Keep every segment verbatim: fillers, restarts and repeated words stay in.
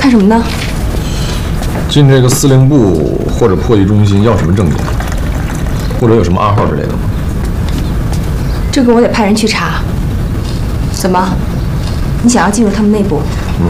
看什么呢？ 进这个司令部或者破译中心要什么证件，或者有什么暗号之类的吗？ 这个我得派人去查。怎么？你想要进入他们内部？ 嗯。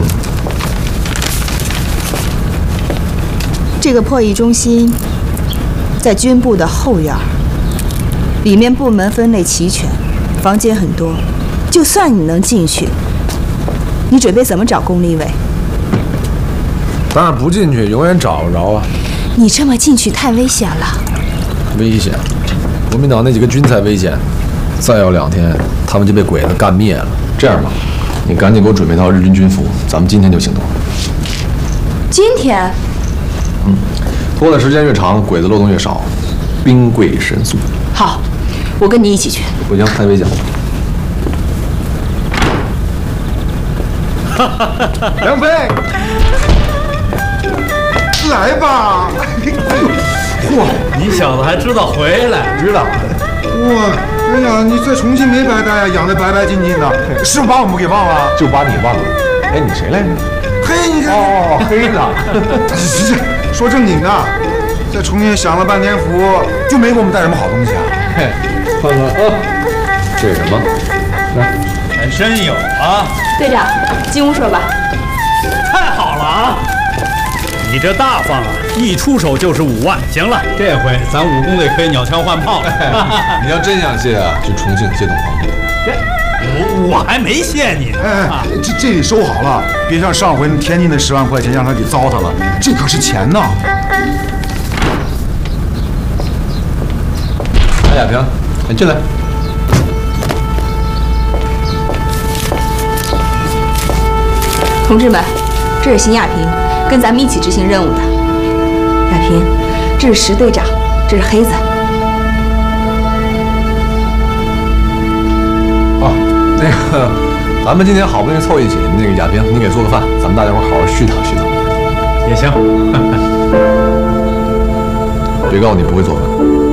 这个破译中心在军部的后院，里面部门分类齐全，房间很多。就算你能进去，你准备怎么找龚立伟？ 当然不进去，永远找不着啊！ 你这么进去太危险了。 危险？国民党那几个军才危险，再要两天，他们就被鬼子干灭了。这样吧，你赶紧给我准备套日军军服，咱们今天就行动。 今天？ 嗯，拖的时间越长，鬼子漏洞越少，兵贵神速。 好，我跟你一起去。 不行，太危险了。 梁飞，来吧！ 嚯，你小子还知道回来？ 知道。哇，哎呀，你这重庆没白待呀，养得白白净净的，是不是把我们给忘了？ 就把你忘了。哎，你谁来着？ 嘿，你看。 哦，黑子。 是是，说正经的，在重庆享了半天福，就没给我们带什么好东西啊。 嘿，看看啊，这是什么？来。 还真有啊！ 队长，进屋说吧。 太好了啊！你这大方啊，一出手就是五万。行了，这回咱武工队可以鸟枪换炮了。 你要真想谢啊，去重庆接洞房。 我我还没谢你呢。 哎，这这里收好了，别像上回天津那十万块钱让他给糟蹋了，这可是钱呐。 哎，亚平，你进来。 同志们，这是邢亚平，跟咱们一起执行任务的。亚平，这是石队长，这是黑子。 哦，那个，咱们今天好不容易凑一起，那个亚平，你给做个饭，咱们大家伙好好絮叨絮叨。 也行。 别告诉你不会做饭。